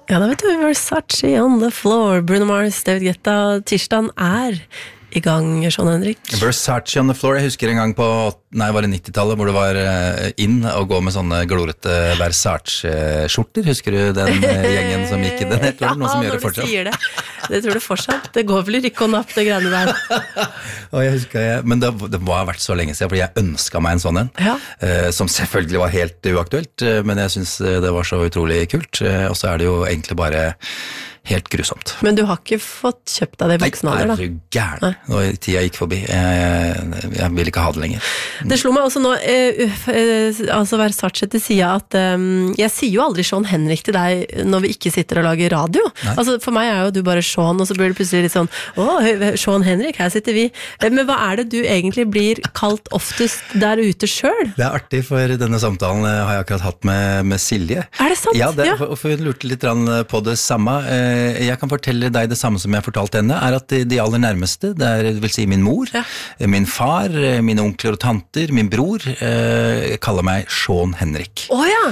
Ja, da vet du, Versace on the floor, Bruno Mars, David Guetta, tirsdagen I gang, Sean Henrik. Versace on the floor, jeg husker en gang på var det 90-tallet, hvor det var inn å gå med sånne glorete Versace-skjorter. Husker du den gjengen som gikk I den? Jeg tror det noen som gjør det fortsatt. Ja, når du sier det tror du fortsatt. Det går vel I rykk og napp, det greiene der. Og jeg husker, men det har vært så lenge siden, fordi jeg ønsket meg en sånn en, som selvfølgelig var helt uaktuelt, men jeg synes det var så utrolig kult, og så det jo egentlig bare helt grusomt. Men du har ikke fått kjøpt deg det I voksen alder, da? Nei, du gæren. Nå tida gikk forbi. Jeg vil ikke ha det lenger. Det slo meg også nå, altså Versace til siden at jeg sier jo aldri Sean Henrik til deg når vi ikke sitter og lager radio. Nei. Altså for meg jo du bare Sean, og så blir det plutselig litt sånn, Sean Henrik, her sitter vi. Men hva det du egentlig blir kalt oftest der ute selv? Det artig, for denne samtalen har jeg akkurat hatt med Silje. Det sant? Ja, for hun lurte litt på det samme. Jeg kan fortelle deg det samme som jeg fortalte henne, at de aller nærmeste, det vil si min mor, min far, mine onkler og tanter, min bror, kaller meg Sean Henrik.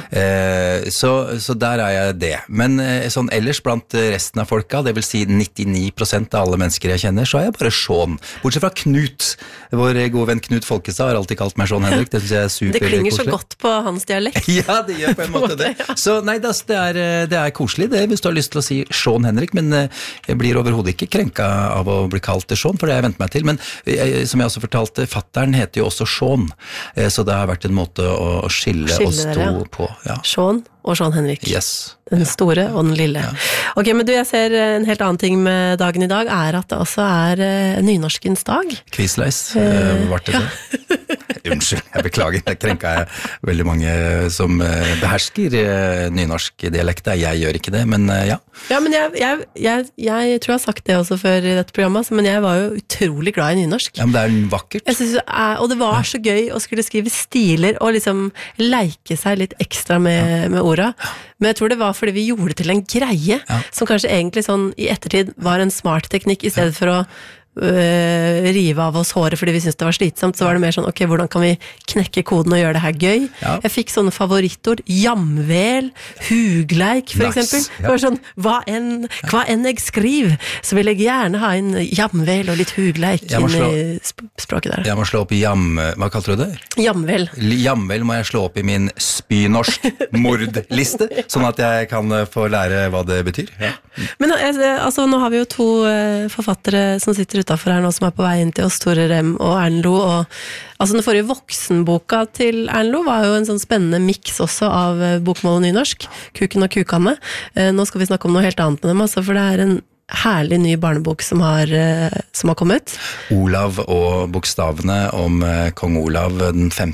Så der jeg det. Men sånn ellers blant resten av folka, det vil si 99% av alle mennesker jeg kjenner, så jeg bare Sean. Bortsett fra Knut. Vår gode venn Knut Folkestad har alltid kalt meg Sean Henrik. Det synes jeg super koselig. Det klinger så godt på hans dialekt. Ja, det gjør på en måte det. Så nei, det koselig det, hvis du har lyst til å si Sean Henrik, men jeg blir overhodet ikke krenka av å bli kalt Sean, for det har jeg ventet meg til. Men som jeg også fortalte, fatteren heter jo også Sean, så det har vært en måte å skille oss to på. Ja. Sean og Sean Henrik. Yes. Den store og den lille. Ja. Ok, men du, jeg ser en helt annen ting med dagen I dag, at det også nynorskens dag. Quizleis, var det det? Unnskyld, jeg beklager, jeg krenker veldig mange som behersker nynorsk dialekt. Jeg gjør ikke det, men ja. Ja, men jeg tror jeg har sagt det også før I dette programmet, men jeg var jo utrolig glad I nynorsk. Ja, men det vakkert. Jeg synes, og det var så gøy å skulle skrive stiler og liksom leke seg litt ekstra med orda. Men jeg tror det var fordi vi gjorde det til en greie, som kanskje egentlig sånn I ettertid var en smart teknikk, I stedet for å rive av oss håret fordi vi syntes det var slitsomt, så var det mer sånn, ok, hvordan kan vi knekke koden og gjøre det her gøy? Ja. Jeg fikk sånne favorittord, jamvel, hugleik for eksempel. Det var sånn, hva enn jeg skriver, så vil jeg gjerne ha en jamvel og litt hugleik inn I språket der. Jeg må slå opp I hva kalte du det? Jamvel. Jamvel må jeg slå opp I min spynorsk mordliste, sånn at jeg kan få lære hva det betyr. Ja. Men altså, nå har vi jo to forfattere som sitter utenfor her nå, som på vei inn til oss, Tore Rem og Erlend Lo, og altså den forrige voksenboka til Erlend Lo var jo en sånn spennende mix også av bokmål og nynorsk, Kuken og kukane. Nå skal vi snakke om noe helt annet med dem, altså, for det en herlig ny barnebok som har kommet. Olav og bokstavene om kong Olav den 5.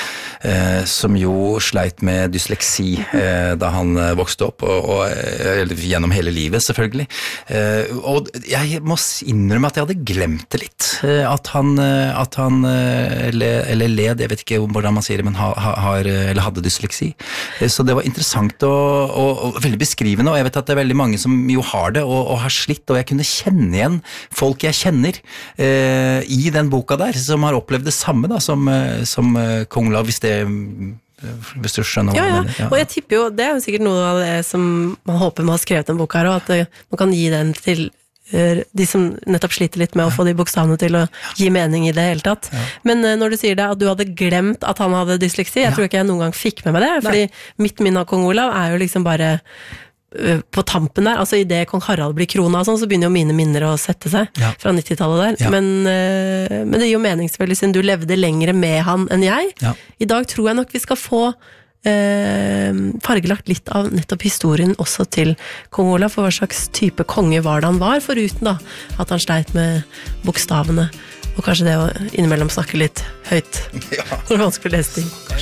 Som jo sleit med dysleksi da han vokste opp, og gjennom hele livet selvfølgelig. Og jeg må innrømme at jeg hadde glemt det litt, at han eller led, jeg vet ikke hvordan man sier det, men eller hadde dysleksi. Så det var interessant og veldig beskrivende, og jeg vet at det veldig mange som jo har det, og har slitt, og jeg kunne kjenne igjen folk jeg kjenner I den boka der, som har opplevd det samme da, som kong Olav, hvis du skjønner hva jeg mener. Ja, og jeg tipper jo, det jo sikkert noe av det som man håper man har skrevet en bok her, og at man kan gi den til de som nettopp sliter litt med å få de bokstavene til å gi mening I det hele tatt. Men når du sier det, at du hadde glemt at han hadde dysleksi, jeg tror ikke jeg noen gang fikk med meg det, fordi mitt minne av kong Olav jo liksom bare på tampen der, altså I det kong Harald blir krona og sånn, så begynner jo mine minner å sette seg fra 90-tallet der, men det gir jo mening selvfølgelig siden du levde lengre med han enn jeg. I dag tror jeg nok vi skal få fargelagt litt av nettopp historien også til kong Olav, for hva slags type konge var det han var, foruten da at han sleit med bokstavene, og kanskje det å innimellom snakke litt høyt når det vanskelig å lese ting.